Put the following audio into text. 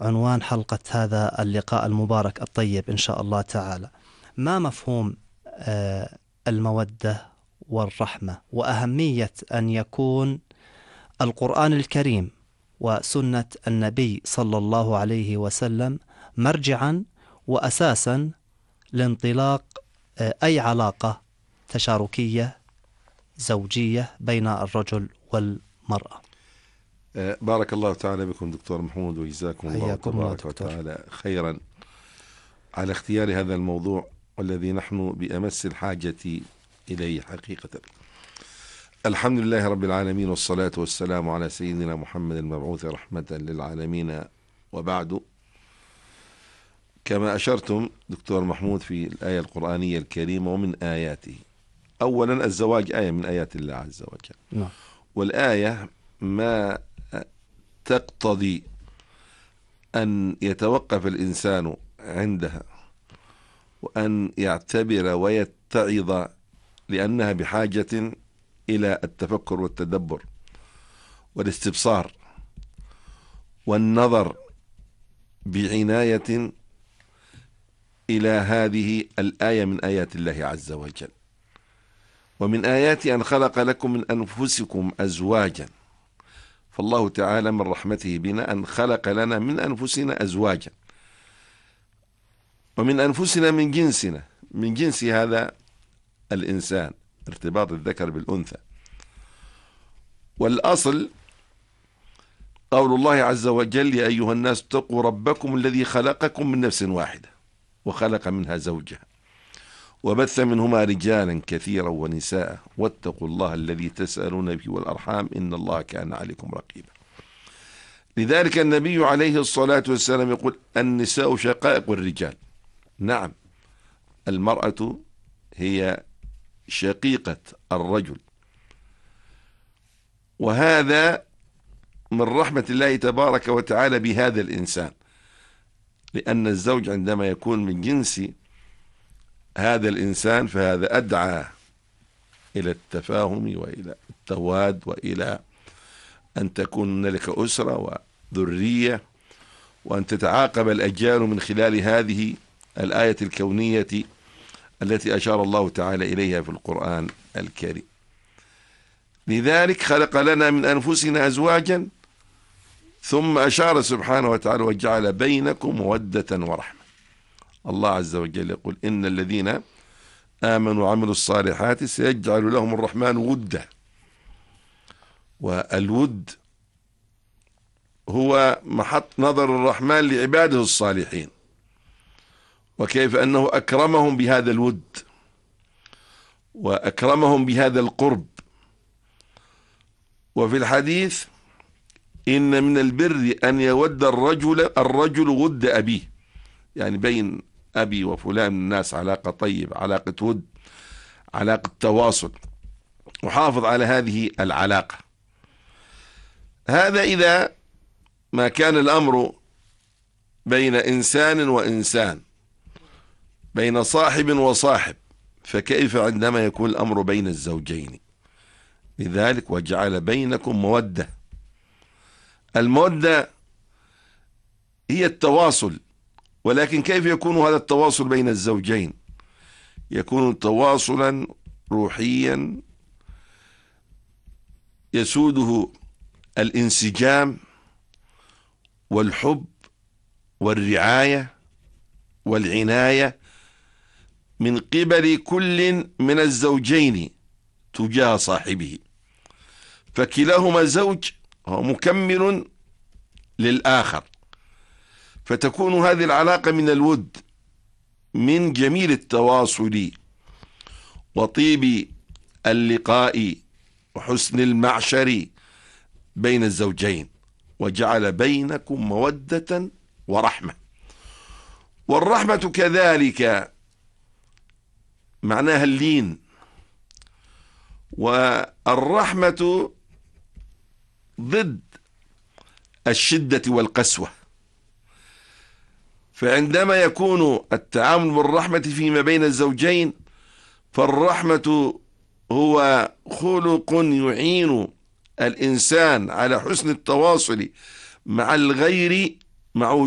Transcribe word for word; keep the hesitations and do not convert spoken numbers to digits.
عنوان حلقة هذا اللقاء المبارك الطيب إن شاء الله تعالى. ما مفهوم المودة والرحمة، وأهمية أن يكون القرآن الكريم وسنة النبي صلى الله عليه وسلم مرجعا وأساسا لانطلاق أي علاقة تشاركية زوجية بين الرجل والمرأة؟ بارك الله تعالى بكم دكتور محمود، وجزاكم الله تبارك وتعالى خيرا على اختيار هذا الموضوع والذي نحن بأمس الحاجة إليه حقيقة. الحمد لله رب العالمين، والصلاة والسلام على سيدنا محمد المبعوث رحمة للعالمين، وبعد. كما أشرتم دكتور محمود في الآية القرآنية الكريمة ومن آياته، أولا الزواج آية من آيات الله عز وجل. نعم. والآية ما تقتضي أن يتوقف الإنسان عندها وأن يعتبر ويتعظ، لأنها بحاجة إلى التفكر والتدبر والاستبصار والنظر بعناية إلى هذه الآية من آيات الله عز وجل. ومن آيات أن خلق لكم من أنفسكم أزواجا، فالله تعالى من رحمته بنا أن خلق لنا من أنفسنا أزواجا، ومن أنفسنا من جنسنا، من جنس هذا الإنسان، ارتباط الذكر بالأنثى. والأصل قول الله عز وجل: يا أيها الناس اتقوا ربكم الذي خلقكم من نفس واحدة وخلق منها زوجها وبث منهما رجالا كثيرا ونساء واتقوا الله الذي تسألون به والأرحام إن الله كان عليكم رقيبا. لذلك النبي عليه الصلاة والسلام يقول: النساء شقائق الرجال. نعم، المرأة هي شقيقة الرجل، وهذا من رحمة الله تبارك وتعالى بهذا الإنسان، لأن الزوج عندما يكون من جنس هذا الإنسان فهذا أدعى إلى التفاهم وإلى التواد وإلى أن تكون لك أسرة وذرية، وأن تتعاقب الأجيال من خلال هذه الآية الكونية التي أشار الله تعالى إليها في القرآن الكريم. لذلك خلق لنا من أنفسنا أزواجا، ثم أشار سبحانه وتعالى: وجعل بينكم مودة ورحمة. الله عز وجل يقول: إن الذين آمنوا وعملوا الصالحات سيجعل لهم الرحمن ودا. والود هو محط نظر الرحمن لعباده الصالحين، وكيف أنه أكرمهم بهذا الود وأكرمهم بهذا القرب. وفي الحديث: إن من البر أن يود الرجل الرجل ود أبيه، يعني بين أبي وفلان الناس علاقة طيبة، علاقة ود، علاقة تواصل، وحافظ على هذه العلاقة. هذا إذا ما كان الأمر بين إنسان وإنسان، بين صاحب وصاحب، فكيف عندما يكون الأمر بين الزوجين؟ لذلك: وجعل بينكم مودة. المودة هي التواصل، ولكن كيف يكون هذا التواصل بين الزوجين؟ يكون تواصلا روحيا يسوده الانسجام والحب والرعاية والعناية من قبل كل من الزوجين تجاه صاحبه، فكلاهما زوج هو مكمل للآخر، فتكون هذه العلاقة من الود، من جميل التواصل وطيب اللقاء وحسن المعشر بين الزوجين. وجعل بينكم مودة ورحمة. والرحمة كذلك معناها اللين، والرحمة ضد الشدة والقسوة. فعندما يكون التعامل بالرحمة فيما بين الزوجين، فالرحمة هو خلق يعين الإنسان على حسن التواصل مع الغير، مع